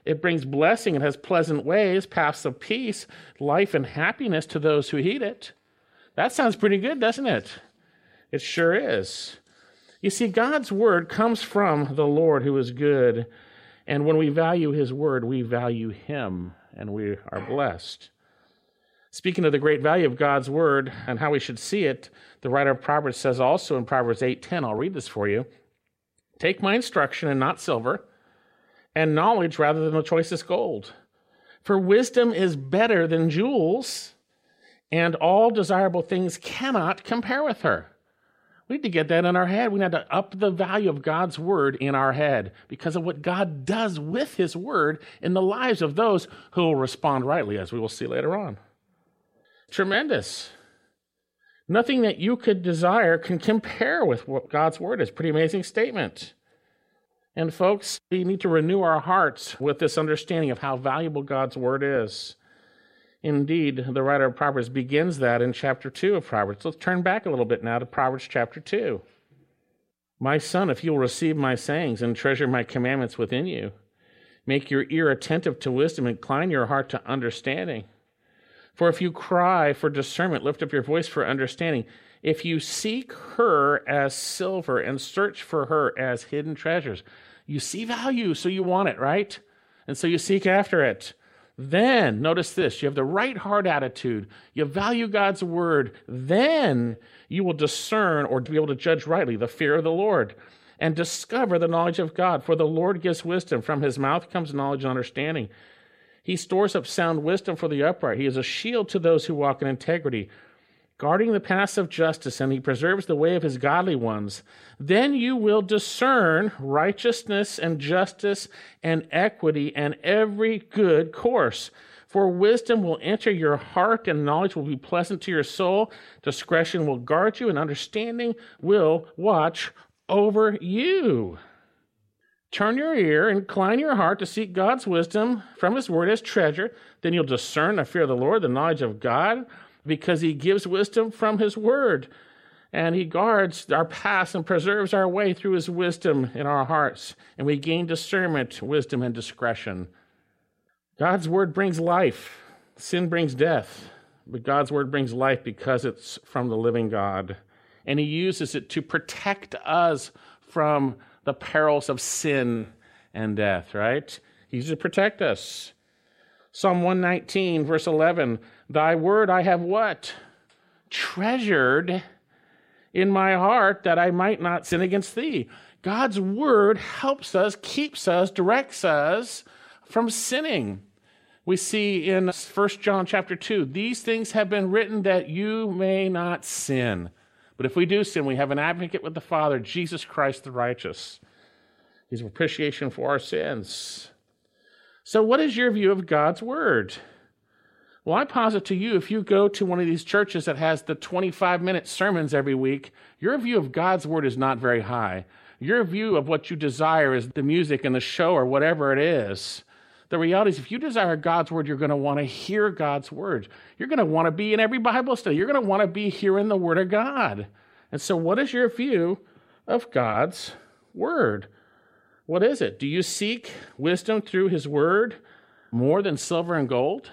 It brings blessing. It has pleasant ways, paths of peace, life and happiness to those who heed it. That sounds pretty good, doesn't it? It sure is. You see, God's word comes from the Lord who is good. And when we value his word, we value him, and we are blessed. Speaking of the great value of God's word and how we should see it, the writer of Proverbs says also in Proverbs 8:10, I'll read this for you, "Take my instruction and not silver, and knowledge rather than the choicest gold. For wisdom is better than jewels, and all desirable things cannot compare with her." We need to get that in our head. We need to up the value of God's word in our head because of what God does with his word in the lives of those who will respond rightly, as we will see later on. Tremendous. Nothing that you could desire can compare with what God's word is. Pretty amazing statement. And folks, we need to renew our hearts with this understanding of how valuable God's word is. Indeed, the writer of Proverbs begins that in chapter 2 of Proverbs. Let's turn back a little bit now to Proverbs chapter 2. "My son, if you will receive my sayings and treasure my commandments within you, make your ear attentive to wisdom, incline your heart to understanding. For if you cry for discernment, lift up your voice for understanding. If you seek her as silver and search for her as hidden treasures." You see value, so you want it, right? And so you seek after it. Then, notice this, you have the right heart attitude. You value God's word. Then you will discern or be able to judge rightly the fear of the Lord and discover the knowledge of God. For the Lord gives wisdom. From his mouth comes knowledge and understanding. He stores up sound wisdom for the upright. He is a shield to those who walk in integrity, guarding the paths of justice, and he preserves the way of his godly ones. Then you will discern righteousness and justice and equity and every good course. For wisdom will enter your heart, and knowledge will be pleasant to your soul. Discretion will guard you, and understanding will watch over you. Turn your ear, incline your heart to seek God's wisdom from his word as treasure. Then you'll discern the fear of the Lord, the knowledge of God, because he gives wisdom from his word. And he guards our paths and preserves our way through his wisdom in our hearts. And we gain discernment, wisdom, and discretion. God's word brings life. Sin brings death. But God's word brings life because it's from the living God. And he uses it to protect us from the perils of sin and death, right? He uses it to protect us. Psalm 119, verse 11, "Thy word I have" what? "Treasured in my heart that I might not sin against thee." God's word helps us, keeps us, directs us from sinning. We see in 1 John chapter 2, "These things have been written that you may not sin. But if we do sin, we have an advocate with the Father, Jesus Christ the righteous." He's a propitiation for our sins. So what is your view of God's word? Well, I posit to you, if you go to one of these churches that has the 25-minute sermons every week, your view of God's word is not very high. Your view of what you desire is the music and the show or whatever it is. The reality is, if you desire God's word, you're going to want to hear God's word. You're going to want to be in every Bible study. You're going to want to be hearing the word of God. And so what is your view of God's word? What is it? Do you seek wisdom through his word more than silver and gold?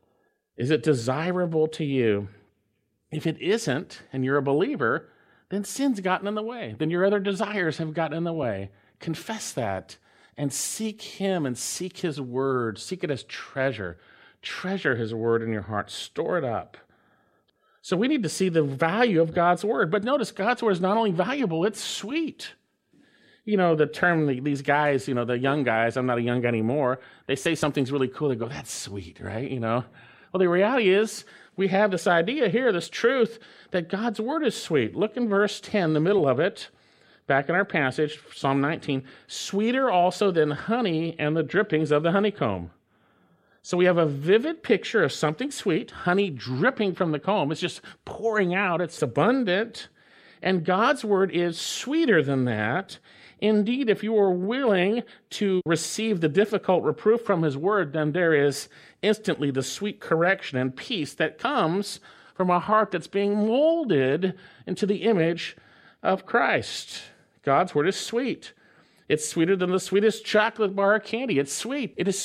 Is it desirable to you? If it isn't, and you're a believer, then sin's gotten in the way. Then your other desires have gotten in the way. Confess that and seek him and seek his word. Seek it as treasure. Treasure his word in your heart. Store it up. So we need to see the value of God's word. But notice, God's word is not only valuable, it's sweet. You know, the term, these guys, the young guys, I'm not a young guy anymore, they say something's really cool. They go, "That's sweet," right? Well, the reality is we have this idea here, this truth, that God's word is sweet. Look in verse 10, the middle of it, back in our passage, Psalm 19. "Sweeter also than honey and the drippings of the honeycomb." So we have a vivid picture of something sweet, honey dripping from the comb. It's just pouring out. It's abundant. And God's word is sweeter than that. Indeed, if you are willing to receive the difficult reproof from his word, then there is instantly the sweet correction and peace that comes from a heart that's being molded into the image of Christ. God's word is sweet. It's sweeter than the sweetest chocolate bar or candy. It's sweet. It is